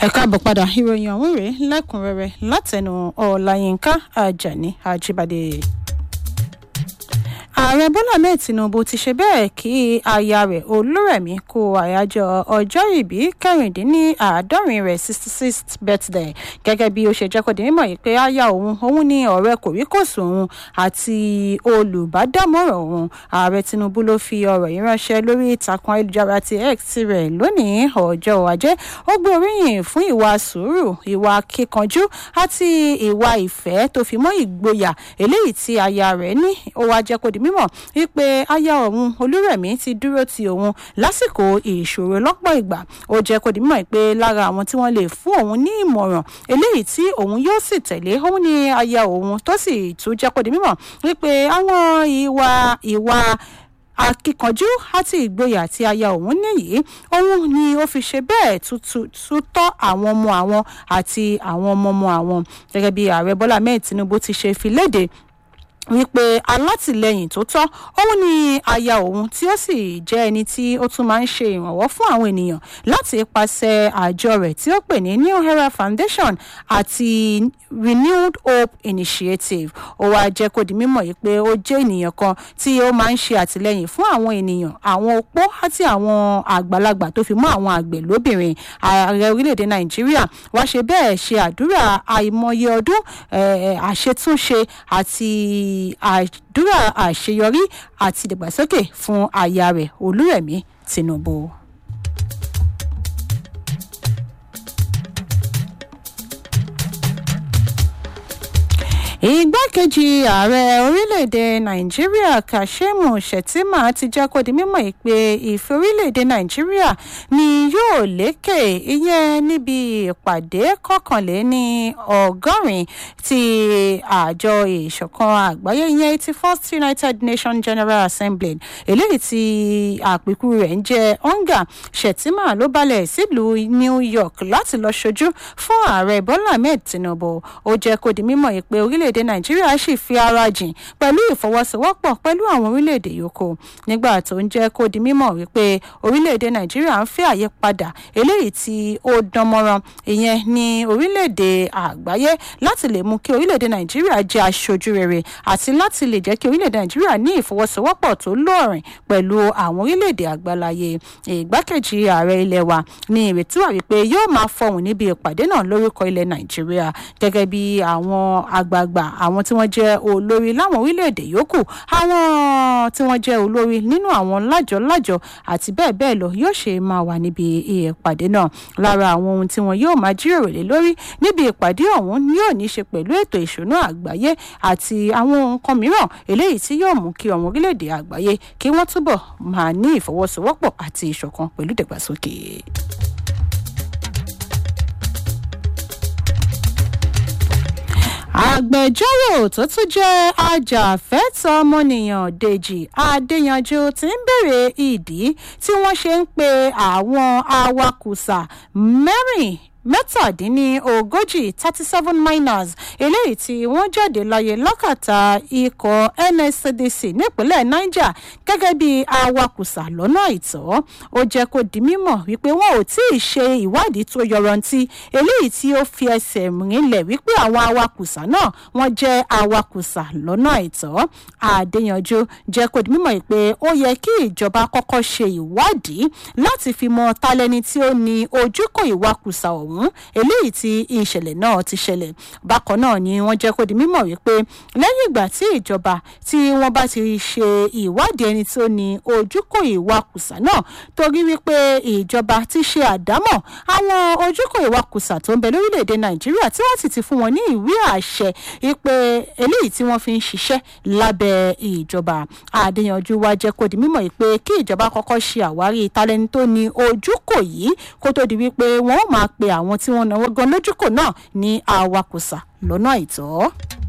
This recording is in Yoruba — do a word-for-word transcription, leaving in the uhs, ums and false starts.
ẹ káàbọ̀ padà ìròyìn ọ̀hún rèé lẹ́kùnrẹ́rẹ́ látẹnu ọláyínká àjàní àjíbádé. ààrẹ bọ́lá ahmed tinubu ti ṣe bẹ́ẹ̀ kí aya rẹ̀ olúrẹ̀mí kú àyájọ́ ọjọ́ ìbí kẹrìndínláàádọ́rin rẹ̀ sixty sixth birthday gẹ́gẹ́ bí ó ṣe jẹ́ kó di mímọ̀ yìí pé aya òun òun ní ọ̀rẹ́ kòríkòsùn òun àti olùbádámọ̀ràn òun. ààrẹ tinubu ló fi ọ̀rọ̀ yìí ránṣẹ́ lórí ìtàkùn ayélujára ti x rẹ̀ lónìí ọjọ́ ajé. ó gbé oríyìn fún ìwà sùúrù, ìwà kíkanjú àti ìwà ìfẹ́ tó fi mọ́ ìgboyà eléyìí tí aya rẹ̀ ní. ó wá jẹ́ kó di mímọ̀ wípé aya òun olúrẹ̀mí ti dúró ti òun lásìkò ìṣòro lọ́pọ̀ ìgbà. ó jẹ́ kó di mímọ̀ pé lára àwọn tí wọ́n lè fún òun ní ìmọ̀ràn eléyìí tí òun yóò sì tẹ̀lé òun ní aya òun, tó sì tún jẹ́ kó di mímọ̀ wípé àwọn ìwà ìwà akíkanjú àti ìgboyà tí aya òun níyì òun ni ó fi ṣe bẹ́ẹ̀ tútọ́ àwọn ọmọ àwọn àti àwọn ọmọ ọmọ àwọn. gẹ́gẹ́ bí ààrẹ bọ́lá ahmed tinubu ti ṣe fi léde wípé alátìlẹyìn tó tọ́ òun ni aya òun, tí ó sì jẹ́ ẹni tí ó tún máa ń ṣe ìrànwọ́ fún àwọn ènìyàn láti ipasẹ̀ àjọ rẹ̀ tí ó pè ní New Era Foundation àti Renewed Hope Initiative. ó wáá jẹ́ kó di mímọ̀ yìí pé ó jẹ́ ènìyàn kan tí ó máa ń ṣe àtìlẹyìn fún àwọn ènìyàn, àwọn opó àti àwọn àgbàlagbà tó fi mọ́ àwọn àgbẹ̀ lóbìnrin. ààrẹ orílẹ̀-èdè nàìjíríà wá ṣe bẹ́ẹ̀ ṣe àdúrà àìmọye ọdún àṣetúnṣe àti àdúrà àṣeyọrí àti ìdàgbàsókè fún aya rẹ̀ olúrẹ̀mí tinubu. igbákejì ààrẹ orílẹ̀-èdè nàìjíríà kashemu shettima ti jẹ́ kó di mímọ̀ pé ìfẹ́ orílẹ̀-èdè nàìjíríà ni yóò lékè ìyẹn níbi ìpàdé kọkànléní ọgọ́rin ti àjọ ìṣọ̀kan àgbáyé ìyẹn eighty first United Nations General Assembly eléyìí tí àpèkú rẹ̀ ń jẹ́ onga. shettima ló balẹ̀ sílùú New York láti lọ ṣojú fún ààrẹ bọ́lá ahmed tinubu. ó jẹ́ kó di mímọ̀ pé orílẹ̀ orílẹ̀-èdè nàìjíríà sì fi ara jìn pẹ̀lú ìfọwọ́sowọ́pọ̀ pẹ̀lú àwọn orílẹ̀-èdè yòókù. nígbà tó ń jẹ́ kó di mímọ̀ wípé orílẹ̀-èdè nàìjíríà ń fẹ́ àyípadà eléyìí tí ó dánmọ́rán ìyẹn ní orílẹ̀-èdè àgbáyé láti lè mú kí orílẹ̀-èdè nàìjíríà jẹ́ aṣojú rere àti láti lè jẹ́ kí orílẹ̀-èdè nàìjíríà ní ìfọwọ́sowọ́pọ̀ tó lóòrìn pẹ̀lú àwọn orílẹ̀-èdè àgbáláyé. ìgbákejì ààrẹ ilẹ̀ wa ní ìrètí wà wípé yóò máa fọhùn níbi ìpàdé náà lórúkọ ilẹ̀ nàìjíríà gẹ́gẹ́ bí àwọn àgbààgbà, àwọn tí wọ́n jẹ́ olórí láwọn orílẹ̀-èdè yòókù, àwọn tí wọ́n jẹ́ olórí nínú àwọn lájọ-lájọ àti bẹ́ẹ̀ bẹ́ẹ̀ lọ yóò ṣe máa wà níbi ìpàdé náà. lára àwọn ohun tí wọn yóò máa jíròrò lé lórí níbi ìpàdé ọ̀hún yóò ní í ṣe pẹ̀lú ètò ìṣúná àgbáyé àti àwọn nǹkan mìíràn eléyìí tí yóò mú kí àwọn orílẹ̀-èdè àgbáyé kí wọ́n túbọ̀ máa ní ìfọwọ́sowọ́pọ̀ àti ìṣọ̀kan pẹ̀lú ìdàgbàsókè. agbẹjọ́rò tó tún jẹ́ ajàfẹ́tọ̀ọ́ ọmọnìyàn dèjì adéyanjú ti ń béèrè ìdí tí wọ́n ṣe ń pe àwọn awakùsà mẹ́rin mẹ́tàdínlógójì thirty seven miners eléyìí tí wọ́n jáde láyé lákàtà ikọ̀ N S C D C nípínlẹ̀ Niger gẹ́gẹ́ bí awakùsà lọ́nà àìtọ́. ó jẹ́ kó di mímọ̀ wípé wọn ò tí ì ṣe ìwádìí tó yọrantí eléyìí tí ó fi ẹsẹ̀ rinlẹ̀ wípé àwọn awakùsà náà wọ́n jẹ́ awakùsà lọ́nà àìtọ́. Adéyanjú jẹ́ kó di mímọ̀ pé ó yẹ kí ìjọba kọ́kọ́ ṣe ìwádìí láti fi mọ talẹ́ni tí ó ní ojúkò ìwakùsà ọ̀hún eléyìí tí ìṣẹ̀lẹ̀ náà ti ṣẹlẹ̀. bákan náà ni wọ́n jẹ́ kó di mímọ̀ wípé lẹ́yìn ìgbà tí ìjọba tí wọ́n bá ti ṣe ìwádìí ẹni tó ní ojúkò ìwakùsà náà, torí wípé ìjọba ti ṣe àdámọ̀ àwọn ojúkò ìwakùsà tó ń bẹ lórílẹ̀‐èdè nàìjíríà tí wọ́n sì ti fún wọn ní ìwé àṣẹ ìpè eléyìí tí wọ́n fi ń ṣiṣẹ́ lábẹ́ ìjọba. Adéyanjú wá jẹ́ kó di mímọ̀ pé kí ìjọba kọ́kọ́ ṣe àwárí talẹ́ni tó ní ojúkò yìí kó tó di wípé wọ́n máa pe àwọn tí wọ́n náwó gan lójúkò náà ní awakùsà lọ́nà àìtọ́.